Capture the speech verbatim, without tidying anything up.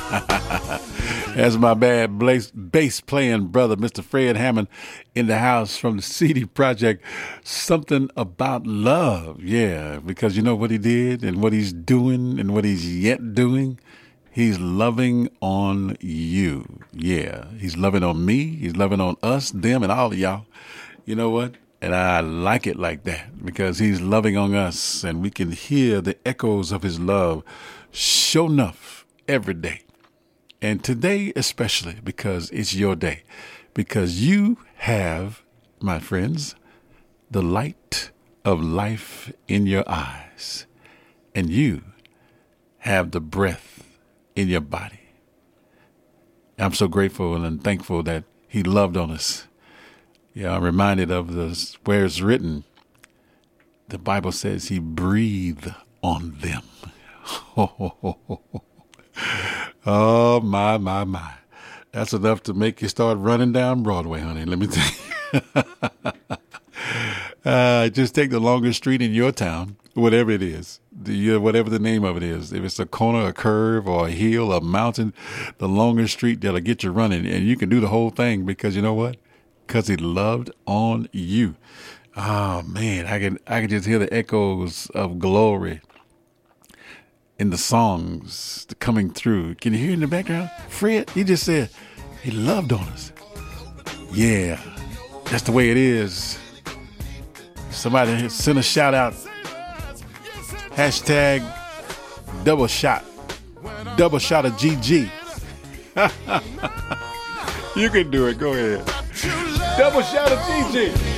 That's my bad bass, bass playing brother, Mister Fred Hammond, in the house from the C D Project. Something about love. Yeah, because you know what he did and what he's doing and what he's yet doing? He's loving on you. Yeah, he's loving on me. He's loving on us, them, and all of y'all. You know what? And I like it like that because he's loving on us and we can hear the echoes of his love sure enough every day. And today especially because it's your day. Because you have, my friends, the light of life in your eyes. And you have the breath in your body. I'm so grateful and thankful that he loved on us. Yeah, I'm reminded of the where it's written. The Bible says he breathed on them. Oh, my, my, my. That's enough to make you start running down Broadway, honey. Let me tell you. uh, just take the longest street in your town, whatever it is, the, whatever the name of it is. If it's a corner, a curve, or a hill, a mountain, the longest street that'll get you running. And you can do the whole thing because you know what? Because he loved on you. Oh, man, I can I can just hear the echoes of glory in the songs coming through. Can you hear in the background? Fred, he just said he loved on us. Yeah, that's the way it is. Somebody send a shout out. Hashtag double shot. Double shot of G G. You can do it. Go ahead. Double shot of G G.